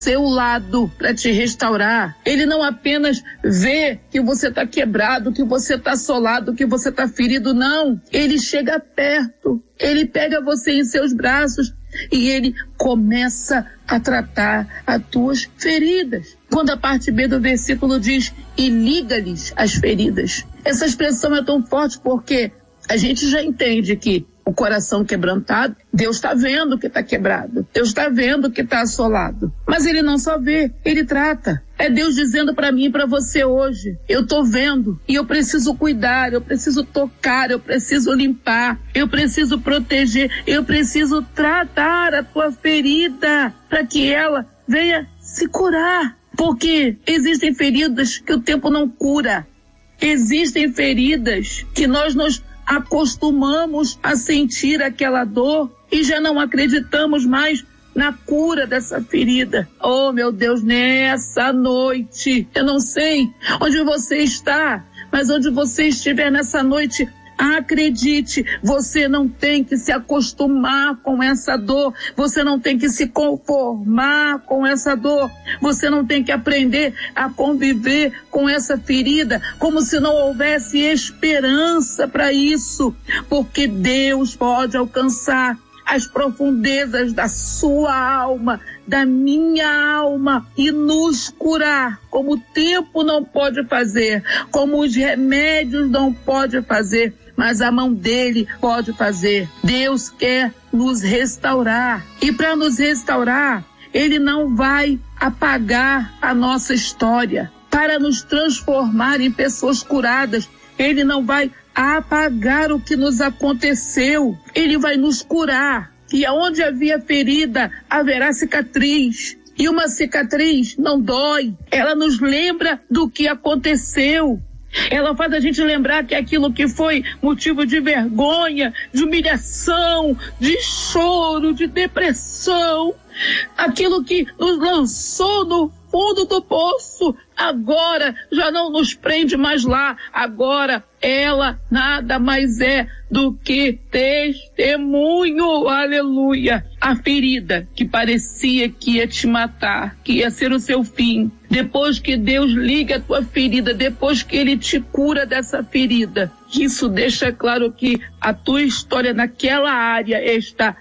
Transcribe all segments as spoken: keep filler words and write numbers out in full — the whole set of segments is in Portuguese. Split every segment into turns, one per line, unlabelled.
seu lado para te restaurar. Ele não apenas vê que você está quebrado, que você está assolado, que você está ferido, não. Ele chega perto, ele pega você em seus braços e ele começa a tratar as tuas feridas. Quando a parte B do versículo diz, e liga-lhes as feridas. Essa expressão é tão forte porque a gente já entende que o coração quebrantado, Deus está vendo que está quebrado. Deus está vendo que está assolado. Mas ele não só vê, ele trata. É Deus dizendo para mim e para você hoje, eu estou vendo e eu preciso cuidar, eu preciso tocar, eu preciso limpar, eu preciso proteger, eu preciso tratar a tua ferida para que ela venha se curar. Porque existem feridas que o tempo não cura. Existem feridas que nós nos acostumamos a sentir aquela dor e já não acreditamos mais na cura dessa ferida. Oh, meu Deus, nessa noite, eu não sei onde você está, mas onde você estiver nessa noite, acredite, você não tem que se acostumar com essa dor, você não tem que se conformar com essa dor, você não tem que aprender a conviver com essa ferida, como se não houvesse esperança para isso, porque Deus pode alcançar as profundezas da sua alma, da minha alma e nos curar, como o tempo não pode fazer, como os remédios não podem fazer, mas a mão dele pode fazer. Deus quer nos restaurar. E para nos restaurar, ele não vai apagar a nossa história. Para nos transformar em pessoas curadas, ele não vai apagar o que nos aconteceu. Ele vai nos curar. E aonde havia ferida, haverá cicatriz. E uma cicatriz não dói. Ela nos lembra do que aconteceu. Ela faz a gente lembrar que aquilo que foi motivo de vergonha, de humilhação, de choro, de depressão, aquilo que nos lançou no fundo do poço, agora já não nos prende mais lá. Agora ela nada mais é do que testemunho, aleluia. A ferida que parecia que ia te matar, que ia ser o seu fim, depois que Deus liga a tua ferida, depois que ele te cura dessa ferida, isso deixa claro que a tua história naquela área está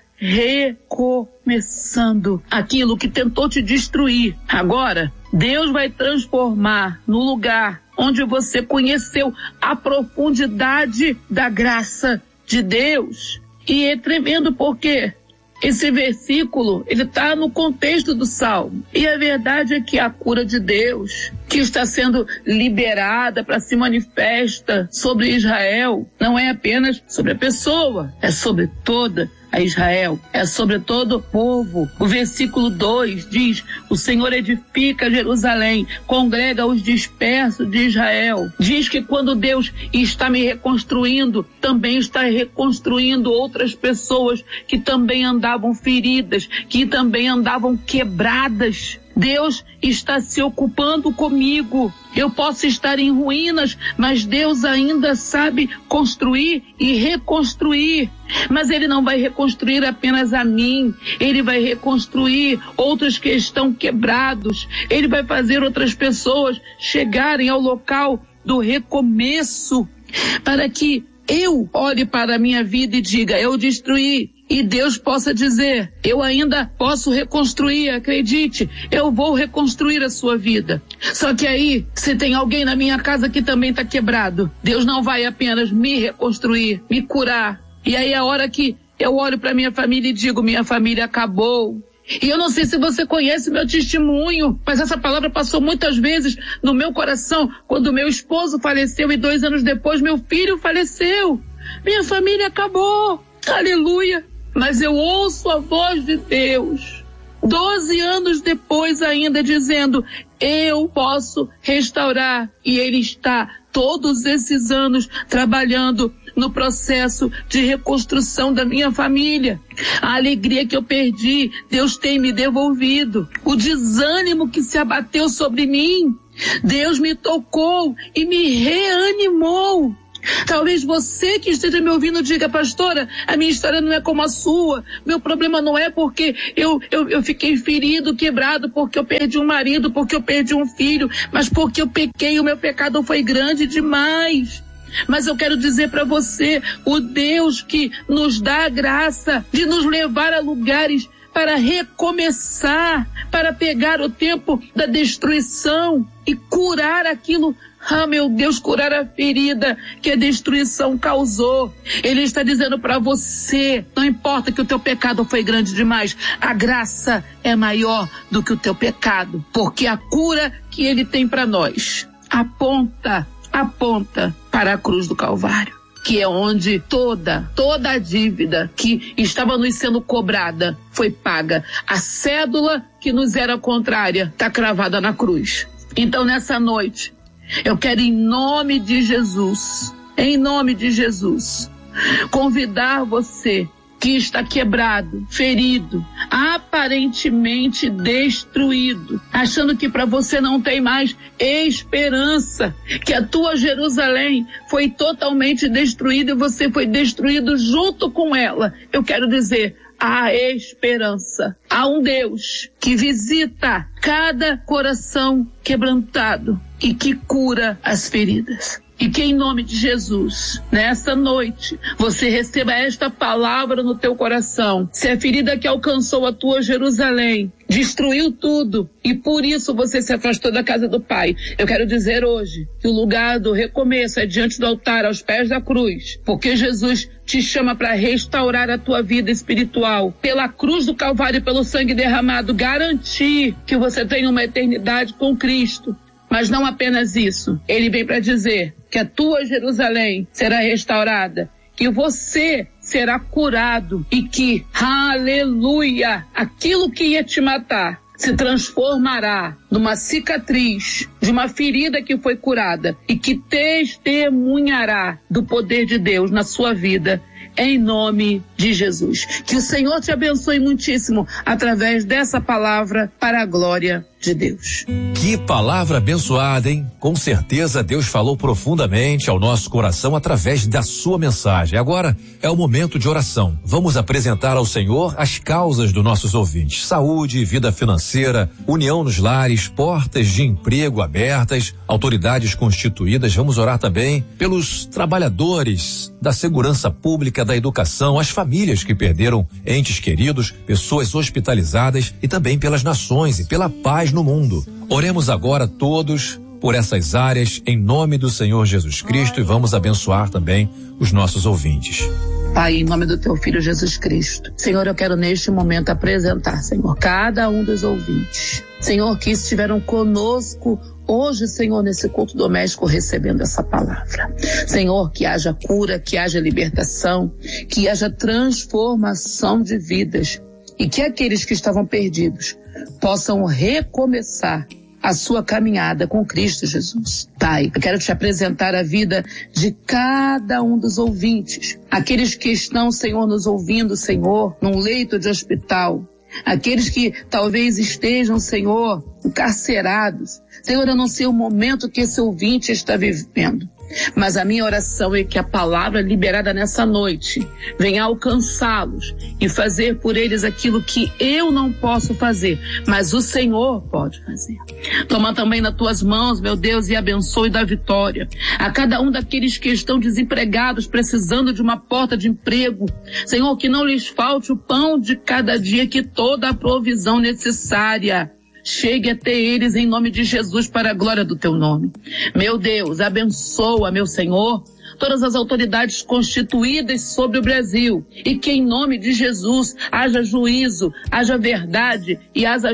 recomeçando. Aquilo que tentou te destruir, agora Deus vai transformar no lugar onde você conheceu a profundidade da graça de Deus. E é tremendo porque esse versículo, ele está no contexto do Salmo. E a verdade é que a cura de Deus, que está sendo liberada para se manifesta sobre Israel, não é apenas sobre a pessoa, é sobre toda a Israel, é sobre todo o povo. O versículo dois diz, o Senhor edifica Jerusalém, congrega os dispersos de Israel. Diz que quando Deus está me reconstruindo, também está reconstruindo outras pessoas que também andavam feridas, que também andavam quebradas. Deus está se ocupando comigo. Eu posso estar em ruínas, mas Deus ainda sabe construir e reconstruir. Mas Ele não vai reconstruir apenas a mim. Ele vai reconstruir outros que estão quebrados. Ele vai fazer outras pessoas chegarem ao local do recomeço, para que eu olhe para a minha vida e diga, eu destruí. E Deus possa dizer, eu ainda posso reconstruir, acredite, eu vou reconstruir a sua vida. Só que aí, se tem alguém na minha casa que também está quebrado, Deus não vai apenas me reconstruir, me curar. E aí é a hora que eu olho para minha família e digo, minha família acabou. E eu não sei se você conhece meu testemunho, mas essa palavra passou muitas vezes no meu coração, quando meu esposo faleceu e dois anos depois meu filho faleceu. Minha família acabou. Aleluia. Mas eu ouço a voz de Deus, doze anos depois ainda dizendo, eu posso restaurar. E Ele está todos esses anos trabalhando no processo de reconstrução da minha família. A alegria que eu perdi, Deus tem me devolvido. O desânimo que se abateu sobre mim, Deus me tocou e me reanimou. Talvez você que esteja me ouvindo diga, pastora, a minha história não é como a sua, meu problema não é porque eu, eu, eu fiquei ferido, quebrado, porque eu perdi um marido, porque eu perdi um filho, mas porque eu pequei, o meu pecado foi grande demais. Mas eu quero dizer para você, o Deus que nos dá a graça de nos levar a lugares para recomeçar, para pegar o tempo da destruição e curar aquilo. Ah, meu Deus, curar a ferida que a destruição causou. Ele está dizendo para você, não importa que o teu pecado foi grande demais, a graça é maior do que o teu pecado, porque a cura que ele tem para nós aponta, aponta para a cruz do Calvário, que é onde toda, toda a dívida que estava nos sendo cobrada foi paga. A cédula que nos era contrária está cravada na cruz. Então, nessa noite, eu quero, em nome de Jesus, em nome de Jesus, convidar você que está quebrado, ferido, aparentemente destruído, achando que para você não tem mais esperança, que a tua Jerusalém foi totalmente destruída e você foi destruído junto com ela. Eu quero dizer, há esperança. Há um Deus que visita cada coração quebrantado e que cura as feridas. E que em nome de Jesus, nessa noite, você receba esta palavra no teu coração. Se a ferida que alcançou a tua Jerusalém destruiu tudo e por isso você se afastou da casa do Pai, eu quero dizer hoje que o lugar do recomeço é diante do altar, aos pés da cruz, porque Jesus te chama para restaurar a tua vida espiritual. Pela cruz do Calvário e pelo sangue derramado, garantir que você tenha uma eternidade com Cristo. Mas não apenas isso, ele vem para dizer que a tua Jerusalém será restaurada, que você será curado e que, aleluia, aquilo que ia te matar se transformará numa cicatriz de uma ferida que foi curada e que testemunhará do poder de Deus na sua vida, em nome de Jesus. Que o Senhor te abençoe muitíssimo através dessa palavra para a glória de Deus.
Que palavra abençoada, hein? Com certeza Deus falou profundamente ao nosso coração através da sua mensagem. Agora é o momento de oração. Vamos apresentar ao Senhor as causas dos nossos ouvintes: saúde, vida financeira, união nos lares, portas de emprego abertas, autoridades constituídas. Vamos orar também pelos trabalhadores da segurança pública, da educação, as famílias que perderam entes queridos, pessoas hospitalizadas e também pelas nações e pela paz no mundo. Oremos agora todos por essas áreas em nome do Senhor Jesus Cristo e vamos abençoar também os nossos ouvintes.
Pai, em nome do teu Filho Jesus Cristo, Senhor, eu quero neste momento apresentar, Senhor, cada um dos ouvintes, Senhor, que estiveram conosco hoje, Senhor, nesse culto doméstico recebendo essa palavra. Senhor, que haja cura, que haja libertação, que haja transformação de vidas e que aqueles que estavam perdidos possam recomeçar a sua caminhada com Cristo Jesus. Pai, eu quero te apresentar a vida de cada um dos ouvintes, aqueles que estão, Senhor, nos ouvindo, Senhor, num leito de hospital, aqueles que talvez estejam, Senhor, encarcerados. Senhor, eu não sei o momento que esse ouvinte está vivendo, mas a minha oração é que a palavra liberada nessa noite venha alcançá-los e fazer por eles aquilo que eu não posso fazer, mas o Senhor pode fazer. Toma também nas tuas mãos, meu Deus, e abençoe e dá vitória a cada um daqueles que estão desempregados, precisando de uma porta de emprego. Senhor, que não lhes falte o pão de cada dia, que toda a provisão necessária chegue até eles em nome de Jesus para a glória do teu nome. Meu Deus, abençoa, meu Senhor, todas as autoridades constituídas sobre o Brasil e que em nome de Jesus haja juízo, haja verdade e haja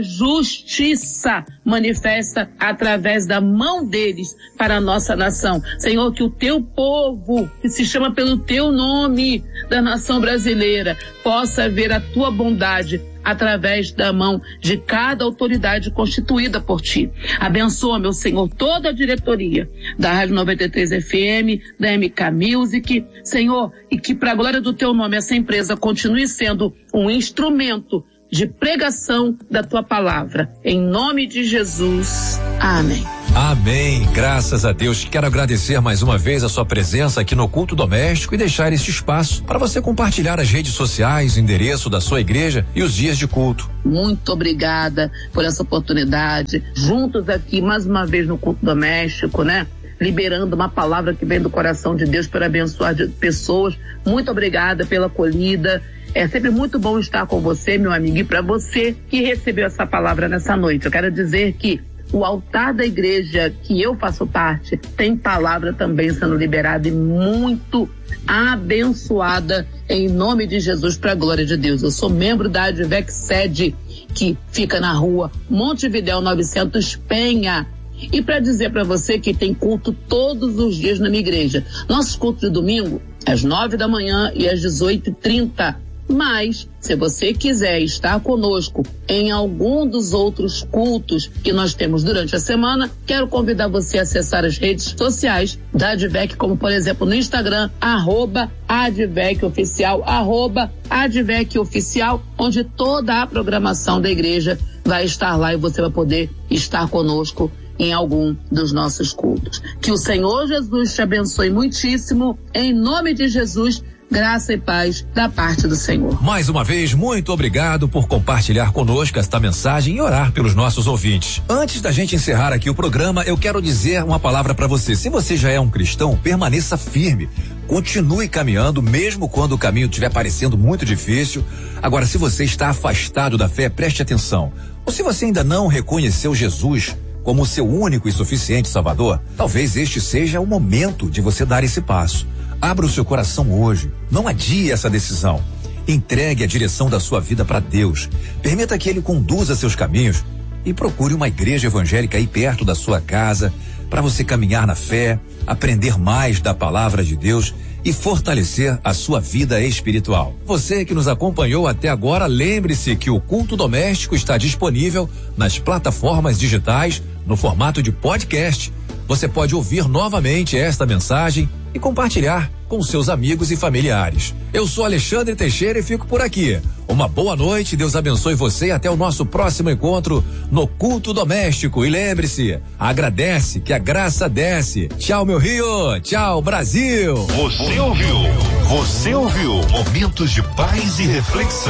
justiça manifesta através da mão deles para a nossa nação. Senhor, que o teu povo, que se chama pelo teu nome da nação brasileira, possa ver a tua bondade através da mão de cada autoridade constituída por ti. Abençoa, meu Senhor, toda a diretoria da Rádio noventa e três F M, da M K Music, Senhor, e que para a glória do teu nome essa empresa continue sendo um instrumento de pregação da tua palavra. Em nome de Jesus. Amém.
Amém, graças a Deus. Quero agradecer mais uma vez a sua presença aqui no Culto Doméstico e deixar este espaço para você compartilhar as redes sociais, o endereço da sua igreja e os dias de culto.
Muito obrigada por essa oportunidade. Juntos aqui, mais uma vez no Culto Doméstico, né? Liberando uma palavra que vem do coração de Deus para abençoar de pessoas. Muito obrigada pela acolhida. É sempre muito bom estar com você, meu amigo, e para você que recebeu essa palavra nessa noite. Eu quero dizer que o altar da igreja que eu faço parte tem palavra também sendo liberada e muito abençoada em nome de Jesus, para a glória de Deus. Eu sou membro da Advec Sede, que fica na rua Montevidéu novecentos Penha. E para dizer para você que tem culto todos os dias na minha igreja. Nossos cultos de domingo, às nove da manhã e às dezoito e trinta. Mas, se você quiser estar conosco em algum dos outros cultos que nós temos durante a semana, quero convidar você a acessar as redes sociais da Advec, como por exemplo no Instagram, arroba Advec Oficial, arroba Advec Oficial, onde toda a programação da igreja vai estar lá e você vai poder estar conosco em algum dos nossos cultos. Que o Senhor Jesus te abençoe muitíssimo, em nome de Jesus. Graça e paz da parte do Senhor.
Mais uma vez, muito obrigado por compartilhar conosco esta mensagem e orar pelos nossos ouvintes. Antes da gente encerrar aqui o programa, eu quero dizer uma palavra para você. Se você já é um cristão, permaneça firme. Continue caminhando, mesmo quando o caminho estiver parecendo muito difícil. Agora, se você está afastado da fé, preste atenção. Ou se você ainda não reconheceu Jesus como o seu único e suficiente Salvador, talvez este seja o momento de você dar esse passo. Abra o seu coração hoje. Não adie essa decisão. Entregue a direção da sua vida para Deus. Permita que Ele conduza seus caminhos e procure uma igreja evangélica aí perto da sua casa para você caminhar na fé, aprender mais da palavra de Deus e fortalecer a sua vida espiritual. Você que nos acompanhou até agora, lembre-se que o Culto Doméstico está disponível nas plataformas digitais no formato de podcast. Você pode ouvir novamente esta mensagem e compartilhar com seus amigos e familiares. Eu sou Alexandre Teixeira e fico por aqui. Uma boa noite, Deus abençoe você e até o nosso próximo encontro no Culto Doméstico. E lembre-se, agradece que a graça desce. Tchau, meu Rio. Tchau, Brasil.
Você ouviu? Você ouviu? Momentos de paz e reflexão.